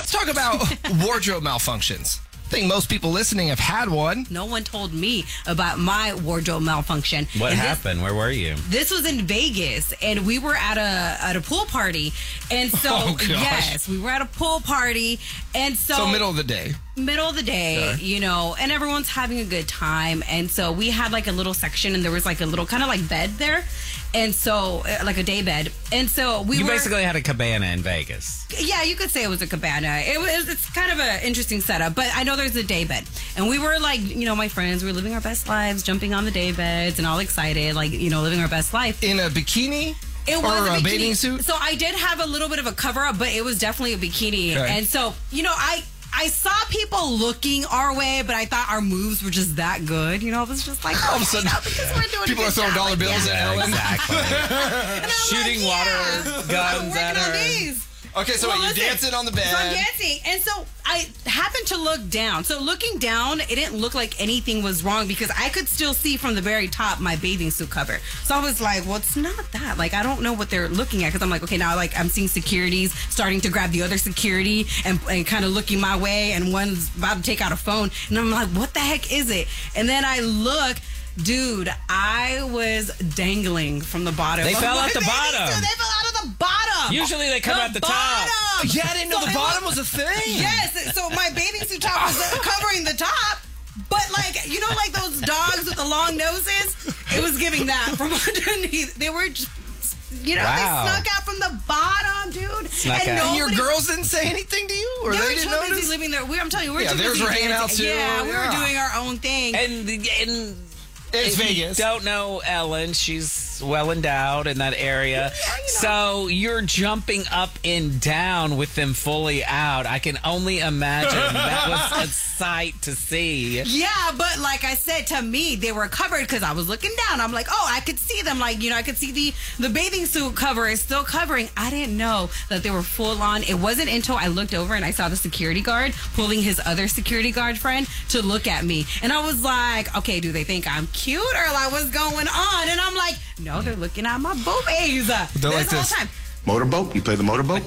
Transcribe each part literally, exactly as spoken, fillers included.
let's talk about wardrobe malfunctions. I think most people listening have had one. No one told me about my wardrobe malfunction. What And happened? This, Where were you? this was in Vegas, and we were at a at a pool party. And so, Oh, gosh. yes, we were at a pool party. And so, So middle of the day. middle of the day, Okay. you know, and everyone's having a good time. And so we had like a little section, and there was like a little kind of like bed there. And so, uh, like a day bed. And so we You were. basically had a cabana in Vegas. Yeah, you could say it was a cabana. It was. It's kind of an interesting setup, but I know there's a day bed, and we were like, you know, my friends, we were living our best lives, jumping on the day beds, and all excited, like, you know, living our best life. In a bikini? It or was a, a bikini. bathing suit? So I did have a little bit of a cover up, but it was definitely a bikini. Okay. And so, you know, I. I saw people looking our way, but I thought our moves were just that good. You know, it was just like, All of a okay, sudden, no, because we're doing a people good are throwing job. dollar Like, bills yeah. at Ellen. Exactly. And I'm Shooting like, water yeah, guns I'm at working on her. these. Okay, so Well, wait, you're listen, dancing on the bed. So I'm dancing, and so I happened to look down. So looking down, it didn't look like anything was wrong because I could still see from the very top my bathing suit cover. So I was like, well, it's not that. Like, I don't know what they're looking at because I'm like, okay, now like I'm seeing securities starting to grab the other security and, and kind of looking my way, and one's about to take out a phone, and I'm like, what the heck is it? And then I look. Dude, I was dangling from the bottom. They of fell my out the bathing bottom. suit. They fell out of the bottom. Usually they come out the top. bottom. Yeah, I didn't know So the it bottom was- was a thing. Yes, so my bathing suit top was uh, covering the top, but like, you know, like those dogs with the long noses? It was giving that from underneath. They were just, you know, Wow. they snuck out from the bottom, dude. Snuck and out. And your nobody- girls didn't say anything to you? Or They they, were didn't too busy notice? living there. We, I'm telling you, we were Yeah, too theirs busy were hanging out, dancing. too. Yeah, we Yeah. were doing our own thing. And and It's if Vegas. you don't know Ellen, she's well endowed in that area. Yeah, you know. So you're jumping up and down with them fully out. I can only imagine that was a sight to see. Yeah, but like I said, to me, they were covered because I was looking down. I'm like, oh, I could see them. Like, you know, I could see the, the bathing suit cover is still covering. I didn't know that they were full on. It wasn't until I looked over and I saw the security guard pulling his other security guard friend to look at me. And I was like, okay, do they think I'm cute or like what's going on? And I'm like, no, they're looking at my boobies. They're like this. Time. Motorboat? You play the motorboat?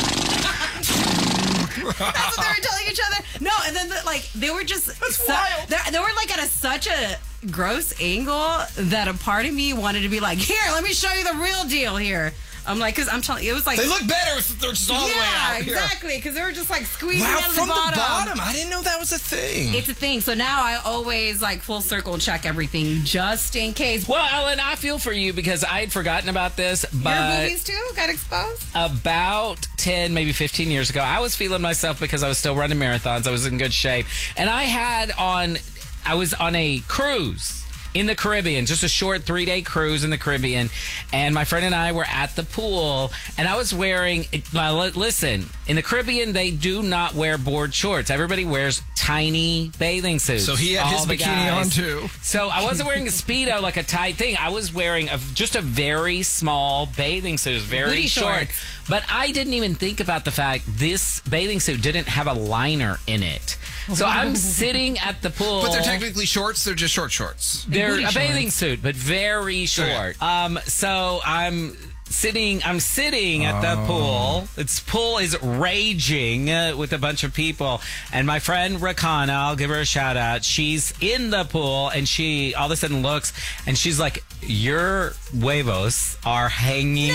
That's what they were telling each other. No, and then the, like they were just so, wild. They, they were like at a such a gross angle that a part of me wanted to be like, here, let me show you the real deal here. I'm like, because I'm telling you, it was like, They look better if they're just all the way yeah, out here. exactly, because they were just like squeezing Wow, out of from the bottom. the bottom. I didn't know that was a thing. It's a thing. So now I always like full circle check everything just in case. Well, Ellen, I feel for you because I had forgotten about this, Your but movies too got exposed. about ten, maybe fifteen years ago, I was feeling myself because I was still running marathons. I was in good shape. And I had on, I was on a cruise in the Caribbean, just a short three-day cruise in the Caribbean. And my friend and I were at the pool, and I was wearing, well, li- listen, in the Caribbean, they do not wear board shorts. Everybody wears tiny bathing suits. So he had all his the bikini guys. on, too. So I wasn't wearing a Speedo, like a tight thing. I was wearing a, just a very small bathing suit. It was very Booty short. shorts. But I didn't even think about the fact this bathing suit didn't have a liner in it. So I'm sitting at the pool. But they're technically shorts. They're just short shorts. They're booty a bathing shorts. suit, but very short. Um, so I'm sitting. I'm sitting at the pool. Its pool is raging uh, with a bunch of people, and my friend Rakana, I'll give her a shout out. She's in the pool, and she all of a sudden looks, and she's like, "Your huevos are hanging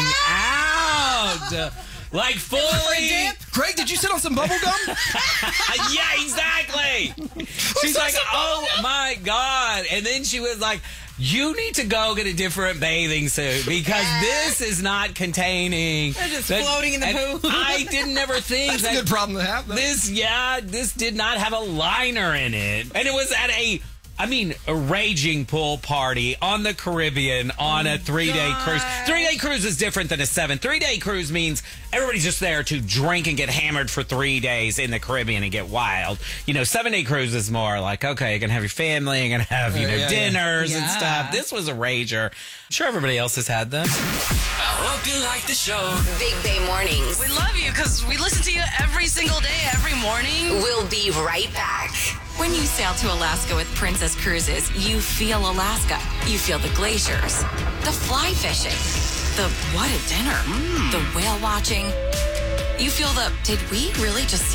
out." Like fully. Greg, did you sit on some bubble gum? Yeah, exactly. She's like, oh my God. And then she was like, you need to go get a different bathing suit because this is not containing. They're just that- floating in the and pool. I didn't ever think That's a that good problem to have, though. this, yeah, this did not have a liner in it. And it was at a, I mean, a raging pool party on the Caribbean on a three-day cruise. Three-day cruise is different than a seven. Three-day cruise means everybody's just there to drink and get hammered for three days in the Caribbean and get wild. You know, seven-day cruise is more like, okay, you're going to have your family, you're going to have, you know, Yeah, yeah. dinners and Yeah. stuff. This was a rager. I'm sure everybody else has had them. I hope you like the show. Big Bay Mornings. We love you because we listen to you every single day, every morning. We'll be right back. When you sail to Alaska with Princess Cruises, you feel Alaska. You feel the glaciers, the fly fishing, the what a dinner, the whale watching. You feel the, did we really just